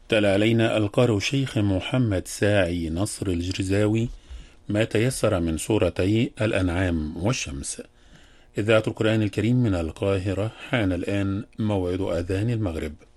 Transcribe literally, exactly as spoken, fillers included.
تلا علينا القارئ الشيخ محمد ساعي نصر الجرزاوي ما تيسر من سورتي الأنعام والشمس. إذاعة القرآن الكريم من القاهرة، حان الآن موعد أذان المغرب.